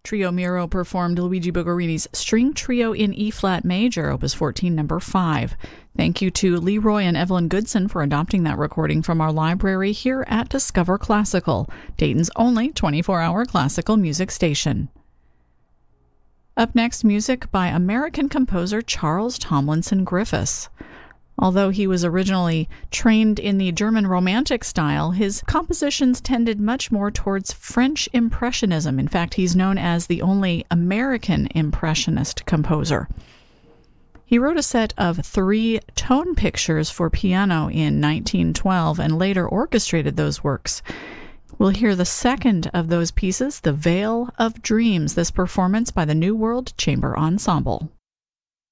Trio Miro performed Luigi Bugorini's String Trio in E-flat major, Opus 14, number 5. Thank you to Leroy and Evelyn Goodson for adopting that recording from our library here at Discover Classical, Dayton's only 24-hour classical music station. Up next, music by American composer Charles Tomlinson Griffiths. Although he was originally trained in the German Romantic style, his compositions tended much more towards French Impressionism. In fact, he's known as the only American Impressionist composer. He wrote a set of 3 tone pictures for piano in 1912 and later orchestrated those works. We'll hear the second of those pieces, The Veil of Dreams, this performance by the New World Chamber Ensemble.